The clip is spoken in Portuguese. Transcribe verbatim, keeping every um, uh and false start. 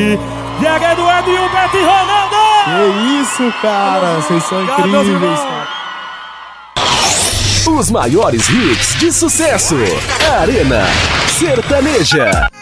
aqui. Diego Eduardo e o Beto e Ronaldo! Que isso, cara, vocês são incríveis, cara. Os maiores hits de sucesso. Arena Sertaneja.